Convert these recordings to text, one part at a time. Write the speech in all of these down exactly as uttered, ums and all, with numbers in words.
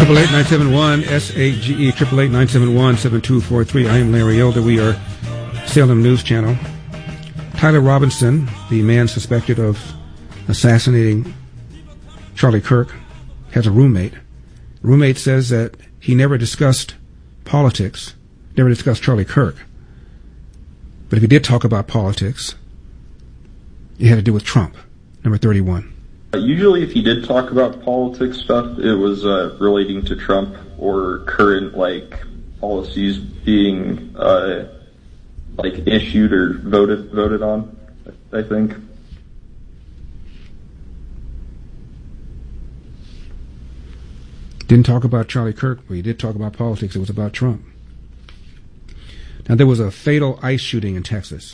Triple eight nine seven one S A G E. Triple eight nine seven one seven two four three. I am Larry Elder. We are Salem News Channel. Tyler Robinson, the man suspected of assassinating Charlie Kirk, has a roommate. Roommate says that he never discussed politics, never discussed Charlie Kirk. But if he did talk about politics, it had to do with Trump, number thirty-one. Usually if he did talk about politics stuff, it was uh, relating to Trump or current, like, policies being, uh, like, issued or voted voted on, I think. Didn't talk about Charlie Kirk, but he did talk about politics. It was about Trump. Now, there was a fatal ICE shooting in Texas.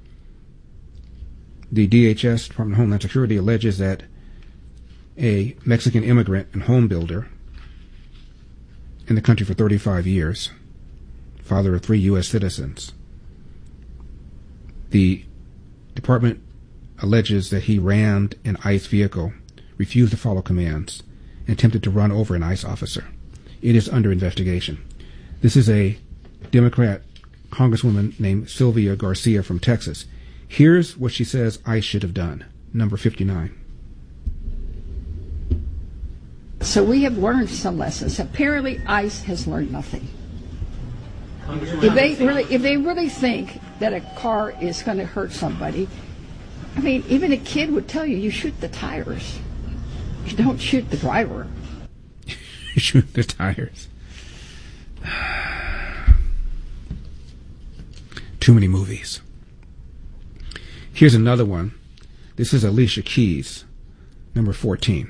The D H S, Department of Homeland Security, alleges that a Mexican immigrant and home builder in the country for thirty-five years, father of three U S citizens, the department alleges that he rammed an ICE vehicle, refused to follow commands, and attempted to run over an ICE officer. It is under investigation. This is a Democrat Congresswoman named Sylvia Garcia from Texas. Here's what she says ICE should have done. Number fifty-nine. So we have learned some lessons. Apparently, ICE has learned nothing. If they really, if they really think that a car is going to hurt somebody, I mean, even a kid would tell you, you shoot the tires. You don't shoot the driver. You shoot the tires. Too many movies. Here's another one. This is Alicia Keys, number fourteen.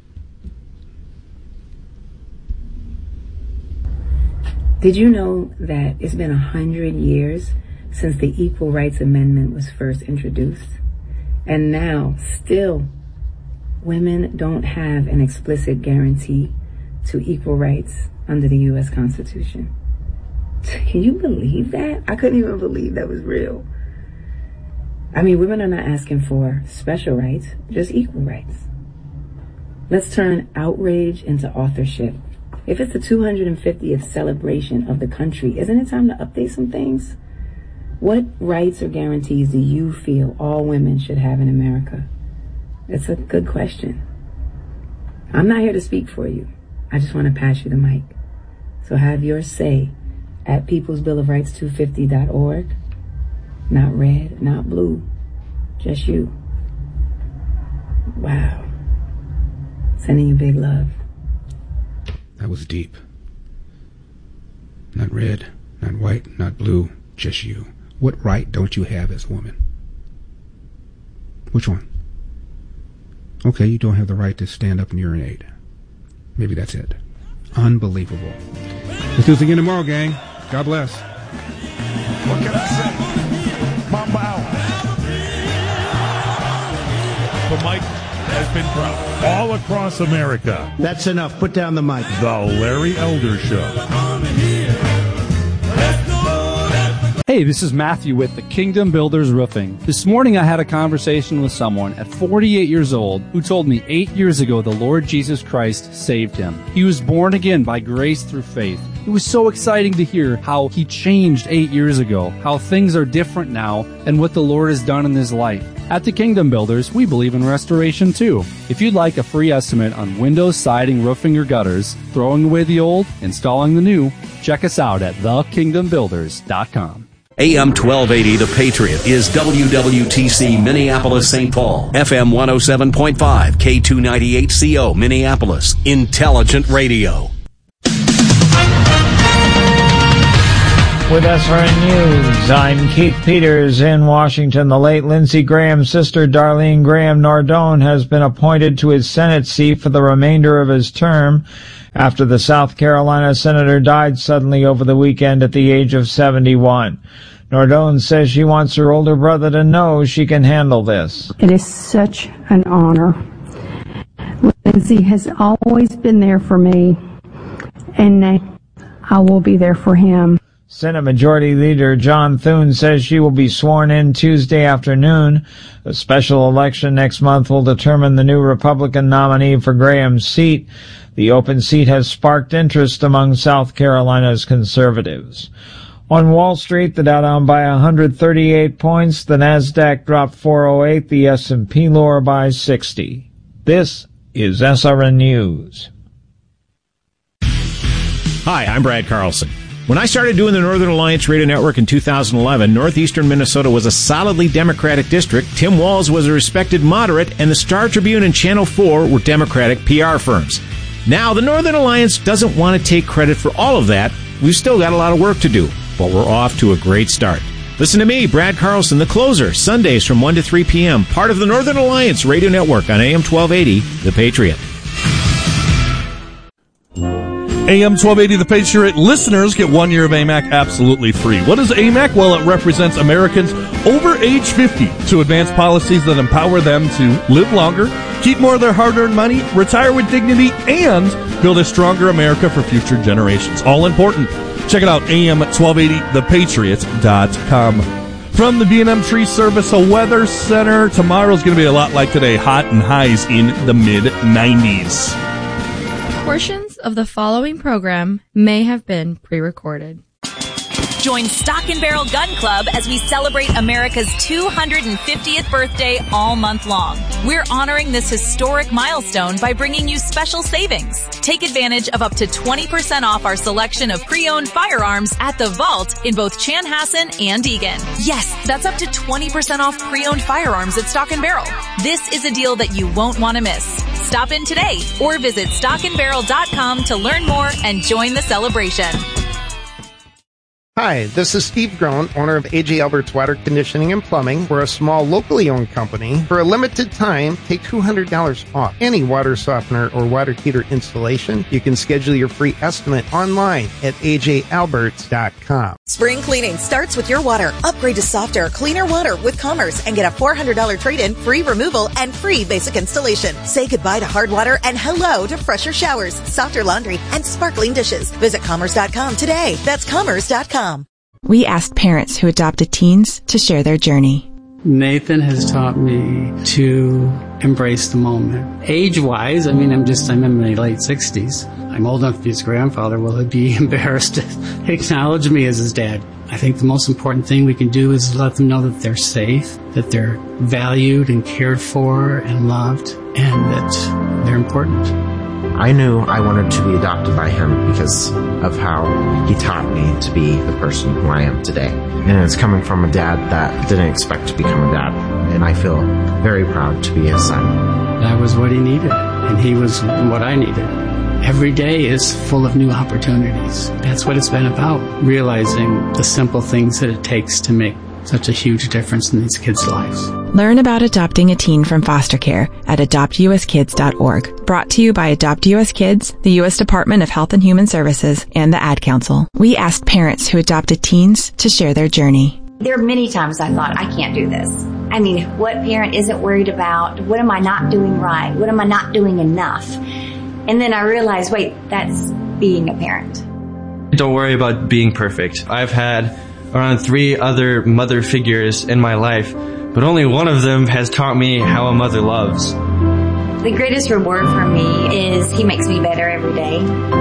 Did you know that it's been a hundred years since the Equal Rights Amendment was first introduced? And now, still, women don't have an explicit guarantee to equal rights under the U S Constitution. Can you believe that? I couldn't even believe that was real. I mean, women are not asking for special rights, just equal rights. Let's turn outrage into authorship. If it's the two hundred fiftieth celebration of the country, isn't it time to update some things? What rights or guarantees do you feel all women should have in America? It's a good question. I'm not here to speak for you. I just want to pass you the mic. So have your say at peoples bill of rights two fifty dot org. Not red, not blue, just you. Wow. Sending you big love. That was deep. Not red, not white, not blue, just you. What right don't you have as a woman? Which one? Okay, you don't have the right to stand up and urinate. Maybe that's it. Unbelievable. Let's do this again tomorrow, gang. God bless. What can I say? Mamba out. The mic has been dropped all across America. That's enough. Put down the mic. The Larry Elder Show. Hey, this is Matthew with the Kingdom Builders Roofing. This morning I had a conversation with someone at forty-eight years old who told me eight years ago the Lord Jesus Christ saved him. He was born again by grace through faith. It was so exciting to hear how he changed eight years ago, how things are different now, and what the Lord has done in his life. At the Kingdom Builders, we believe in restoration too. If you'd like a free estimate on windows, siding, roofing, or gutters, throwing away the old, installing the new, check us out at the kingdom builders dot com. A M twelve eighty The Patriot is W W T C Minneapolis Saint Paul. F M one oh seven point five, K two ninety-eight C O Minneapolis. Intelligent radio. With S R N News, I'm Keith Peters in Washington. The late Lindsey Graham's sister, Darlene Graham Nardone, has been appointed to his Senate seat for the remainder of his term after the South Carolina senator died suddenly over the weekend at the age of seventy-one. Nardone says she wants her older brother to know she can handle this. It is such an honor. Lindsey has always been there for me, and I will be there for him. Senate Majority Leader John Thune says she will be sworn in Tuesday afternoon. A special election next month will determine the new Republican nominee for Graham's seat. The open seat has sparked interest among South Carolina's conservatives. On Wall Street, the Dow down by one hundred thirty-eight points, the Nasdaq dropped four oh eight, the S and P lower by sixty. This is S R N News. Hi, I'm Brad Carlson. When I started doing the Northern Alliance Radio Network in two thousand eleven, northeastern Minnesota was a solidly Democratic district. Tim Walz was a respected moderate, and the Star Tribune and Channel four were Democratic P R firms. Now, the Northern Alliance doesn't want to take credit for all of that. We've still got a lot of work to do, but we're off to a great start. Listen to me, Brad Carlson, the closer, Sundays from one to three p.m., part of the Northern Alliance Radio Network on A M twelve eighty, The Patriot. A M twelve eighty The Patriot listeners get one year of A M A C absolutely free. What is A M A C? Well, it represents Americans over age fifty to advance policies that empower them to live longer, keep more of their hard-earned money, retire with dignity, and build a stronger America for future generations. All important. Check it out, A M twelve eighty the patriot dot com. From the B and M Tree Service, a weather center, tomorrow's going to be a lot like today, hot and highs in the mid nineties. Portions of the following program may have been pre-recorded. Join Stock and Barrel Gun Club as we celebrate America's two hundred fiftieth birthday all month long. We're honoring this historic milestone by bringing you special savings. Take advantage of up to twenty percent off our selection of pre-owned firearms at the Vault in both Chanhassen and Eagan. Yes, that's up to twenty percent off pre-owned firearms at Stock and Barrel. This is a deal that you won't want to miss. Stop in today or visit stock and barrel dot com to learn more and join the celebration. Hi, this is Steve Groen, owner of A J Albert's Water Conditioning and Plumbing. We're a small, locally owned company. For a limited time, take two hundred dollars off any water softener or water heater installation. You can schedule your free estimate online at A J Alberts dot com. Spring cleaning starts with your water. Upgrade to softer, cleaner water with Commerce and get a four hundred dollars trade-in, free removal, and free basic installation. Say goodbye to hard water and hello to fresher showers, softer laundry, and sparkling dishes. Visit Commerce dot com today. That's Commerce dot com. We asked parents who adopted teens to share their journey. Nathan has taught me to embrace the moment. Age-wise, I mean, I'm just, I'm in my late sixties. I'm old enough to be his grandfather. Will he be embarrassed to acknowledge me as his dad? I think the most important thing we can do is let them know that they're safe, that they're valued and cared for and loved, and that they're important. I knew I wanted to be adopted by him because of how he taught me to be the person who I am today. And it's coming from a dad that didn't expect to become a dad. And I feel very proud to be his son. That was what he needed, and he was what I needed. Every day is full of new opportunities. That's what it's been about, realizing the simple things that it takes to make such a huge difference in these kids' lives. Learn about adopting a teen from foster care at adopt u s kids dot org. Brought to you by Adopt U S Kids, the U S Department of Health and Human Services, and the Ad Council. We asked parents who adopted teens to share their journey. There are many times I thought, I can't do this. I mean, what parent isn't worried about, what am I not doing right? What am I not doing enough? And then I realized, wait, that's being a parent. Don't worry about being perfect. I've had around three other mother figures in my life, but only one of them has taught me how a mother loves. The greatest reward for me is he makes me better every day.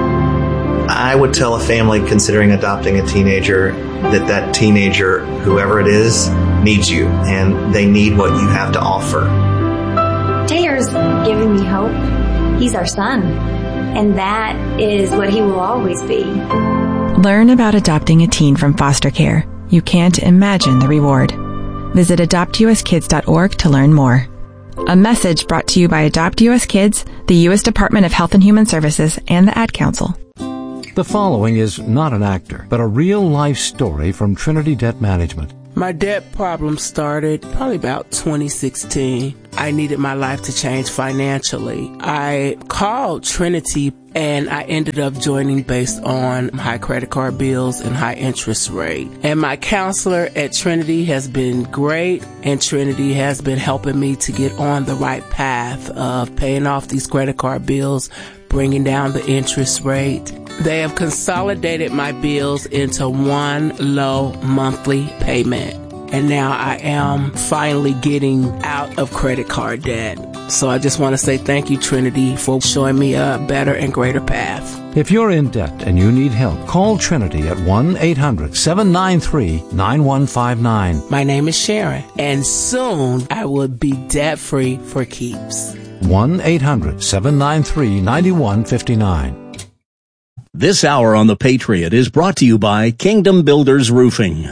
I would tell a family considering adopting a teenager that that teenager, whoever it is, needs you, and they need what you have to offer. Taylor's giving me hope. He's our son, and that is what he will always be. Learn about adopting a teen from foster care. You can't imagine the reward. Visit adopt u s kids dot org to learn more. A message brought to you by Adopt U S Kids, the U S Department of Health and Human Services, and the Ad Council. The following is not an actor, but a real-life story from Trinity Debt Management. My debt problem started probably about twenty sixteen. I needed my life to change financially. I called Trinity and I ended up joining based on high credit card bills and high interest rate. And my counselor at Trinity has been great, and Trinity has been helping me to get on the right path of paying off these credit card bills, bringing down the interest rate. They have consolidated my bills into one low monthly payment. And now I am finally getting out of credit card debt. So I just want to say thank you, Trinity, for showing me a better and greater path. If you're in debt and you need help, call Trinity at one eight hundred seven nine three nine one five nine. My name is Sharon, and soon I will be debt-free for keeps. one eight hundred seven nine three nine one five nine. This hour on The Patriot is brought to you by Kingdom Builders Roofing.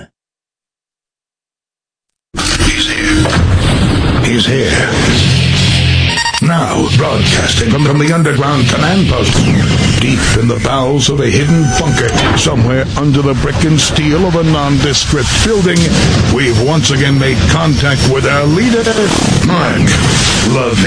He's here. He's here. Now, broadcasting from, from the underground command post, deep in the bowels of a hidden bunker, somewhere under the brick and steel of a nondescript building, we've once again made contact with our leader, Mark Levin.